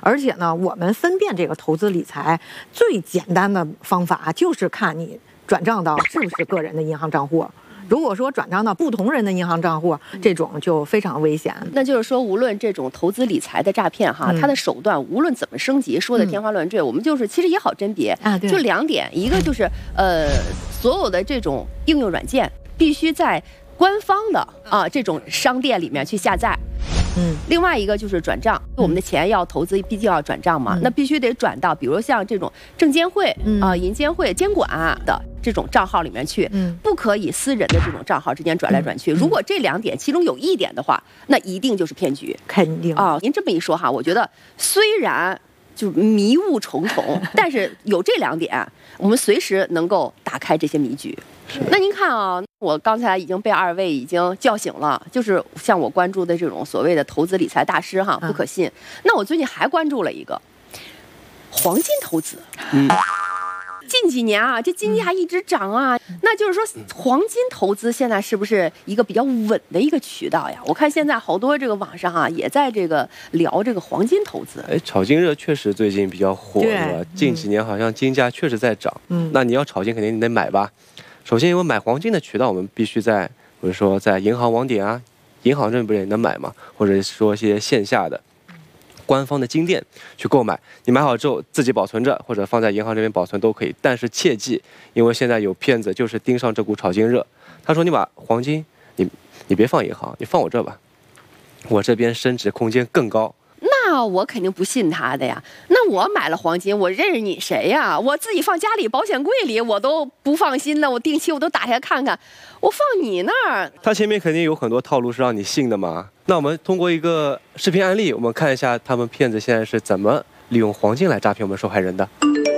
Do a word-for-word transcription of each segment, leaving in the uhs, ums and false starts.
而且呢，我们分辨这个投资理财最简单的方法就是看你转账到是不是个人的银行账户。如果说转账到不同人的银行账户，这种就非常危险。 那就是说，无论这种投资理财的诈骗哈，嗯、它的手段无论怎么升级，说的天花乱坠，嗯、我们就是其实也好甄别啊，就两点，一个就是呃，所有的这种应用软件必须在官方的啊这种商店里面去下载。嗯，另外一个就是转账，我们的钱要投资，毕竟要转账嘛，嗯、那必须得转到，比如像这种证监会啊、嗯呃、银监会监管的这种账号里面去，嗯，不可以私人的这种账号之间转来转去。嗯、如果这两点其中有一点的话，那一定就是骗局， 肯定啊。您这么一说哈，我觉得虽然就迷雾重重，但是有这两点，我们随时能够打开这些迷局。那您看啊，我刚才已经被二位已经叫醒了，就是像我关注的这种所谓的投资理财大师哈，不可信。嗯、那我最近还关注了一个黄金投资，嗯，近几年啊，这金价一直涨啊，嗯、那就是说黄金投资现在是不是一个比较稳的一个渠道呀？我看现在好多这个网上啊也在这个聊这个黄金投资。 哎，炒金热确实最近比较火，对吧？近几年好像金价确实在涨，嗯，那你要炒金肯定你得买吧。首先，因为买黄金的渠道，我们必须在，比如说在银行网点啊，银行这边也能买嘛，或者说一些线下的官方的金店去购买。你买好之后自己保存着，或者放在银行这边保存都可以。但是切记，因为现在有骗子就是盯上这股炒金热，他说你把黄金，你你别放银行，你放我这吧，我这边升值空间更高。 那我肯定不信他的呀。那我买了黄金，我认识你谁呀？我自己放家里保险柜里，我都不放心呢。我定期我都打开看看，我放你那儿。 他前面肯定有很多套路是让你信的嘛。那我们通过一个视频案例，我们看一下他们骗子现在是怎么利用黄金来诈骗我们受害人的。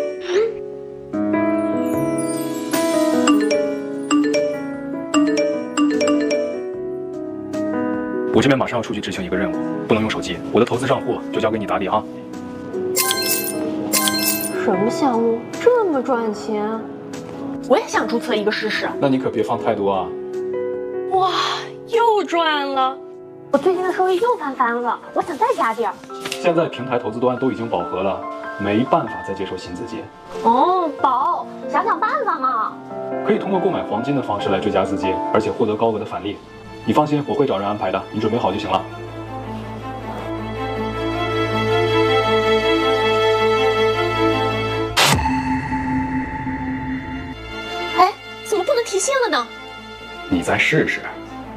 我这边马上要出去执行一个任务，不能用手机，我的投资账户就交给你打理哈。 什么项目这么赚钱？我也想注册一个试试。 那你可别放太多啊！ 哇，又赚了！我最近的收益又翻番了，我想再加点儿。 现在平台投资端都已经饱和了，没办法再接受新资金。 哦，宝，想想办法嘛。 可以通过购买黄金的方式来追加资金，而且获得高额的返利。你放心，我会找人安排的，你准备好就行了。 哎，怎么不能提现了呢？ 你再试试。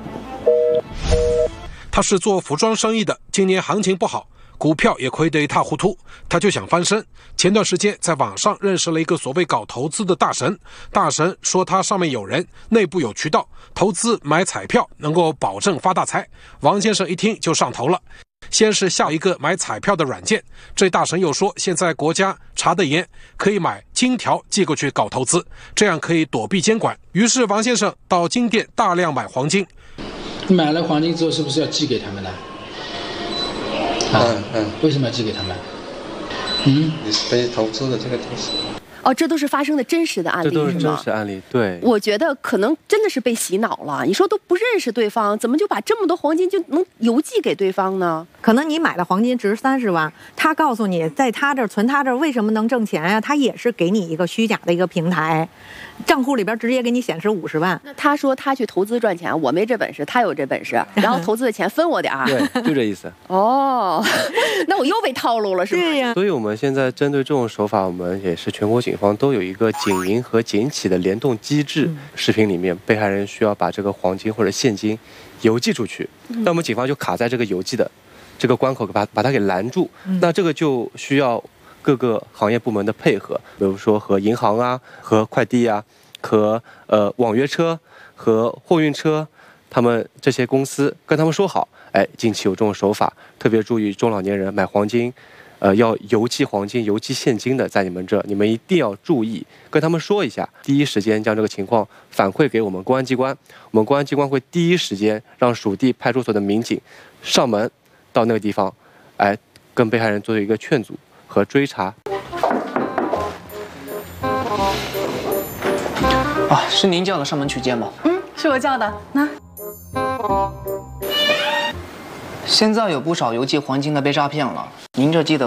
他是做服装生意的，今年行情不好，股票也亏得一塌糊涂，他就想翻身。前段时间在网上认识了一个所谓搞投资的大神，大神说他上面有人，内部有渠道，投资买彩票能够保证发大财。王先生一听就上头了，先是下一个买彩票的软件，这大神又说现在国家查得严，可以买金条寄过去搞投资，这样可以躲避监管。于是王先生到金店大量买黄金。 买了黄金之后是不是要寄给他们呢？啊、嗯嗯，为什么要寄给他们？嗯， 你是被投资的这个东西。 哦，这都是发生的真实的案例， 这都是真实案例。对， 我觉得可能真的是被洗脑了。你说都不认识对方，怎么就把这么多黄金就能邮寄给对方呢？ 可能你买的黄金值三十万，他告诉你在他这儿存他这儿为什么能挣钱呀？他也是给你一个虚假的一个平台，账户里边直接给你显示五十万。 那他说他去投资赚钱，我没这本事，他有这本事，然后投资的钱分我点儿。 对，就这意思。 哦，那我又被套路了，是吗？ 对呀。 所以我们现在针对这种手法，我们也是全国警方都有一个警银和警企的联动机制。嗯、视频里面，被害人需要把这个黄金或者现金邮寄出去，嗯、那我们警方就卡在这个邮寄的这个关口，把把它给拦住。嗯、那这个就需要各个行业部门的配合，比如说和银行啊、和快递啊、和呃网约车、和货运车，他们这些公司跟他们说好，哎，近期有这种手法，特别注意中老年人买黄金。呃，要邮寄黄金、邮寄现金的，在你们这，你们一定要注意，跟他们说一下，第一时间将这个情况反馈给我们公安机关，我们公安机关会第一时间让属地派出所的民警上门到那个地方，哎，跟被害人做一个劝阻和追查。 啊，是您叫的上门取件吗？ 嗯，是我叫的。那。 现在有不少邮寄黄金的被诈骗了，您这寄的